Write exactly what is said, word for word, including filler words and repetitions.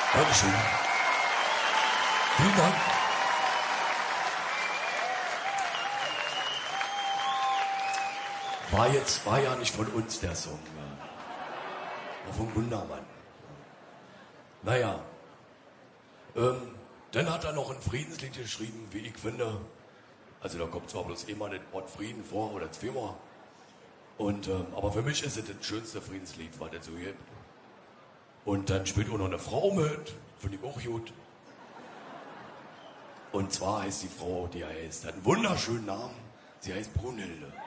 Dankeschön. Vielen Dank. War jetzt, war ja nicht von uns der Song. War von Gundermann. Naja. Ähm, dann hat er noch ein Friedenslied geschrieben, wie ich finde. Also da kommt zwar bloß immer das Wort Frieden vor oder zweimal. Und, ähm, aber für mich ist es das schönste Friedenslied, was es so gibt. Und dann spielt auch noch eine Frau mit, finde ich auch gut. Und zwar heißt die Frau, die heißt, hat einen wunderschönen Namen, sie heißt Brunhilde.